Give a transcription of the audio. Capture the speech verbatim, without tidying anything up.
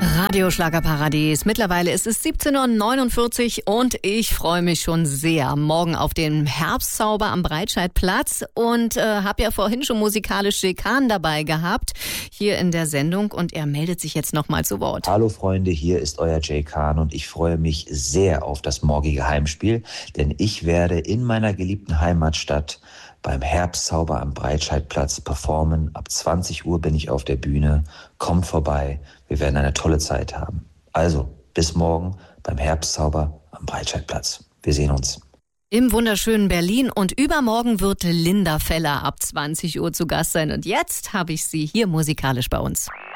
Radio Schlagerparadies. Mittlerweile ist es siebzehn Uhr neunundvierzig und ich freue mich schon sehr morgen auf den Herbstzauber am Breitscheidplatz und äh, habe ja vorhin schon musikalisch Jay Khan dabei gehabt hier in der Sendung und er meldet sich jetzt nochmal zu Wort. Hallo Freunde, hier ist euer Jay Khan und ich freue mich sehr auf das morgige Heimspiel, denn ich werde in meiner geliebten Heimatstadt beim Herbstzauber am Breitscheidplatz performen. Ab zwanzig Uhr bin ich auf der Bühne. Kommt vorbei. Wir werden eine tolle Zeit haben. Also, bis morgen beim Herbstzauber am Breitscheidplatz. Wir sehen uns. Im wunderschönen Berlin und übermorgen wird Linda Feller ab zwanzig Uhr zu Gast sein. Und jetzt habe ich sie hier musikalisch bei uns.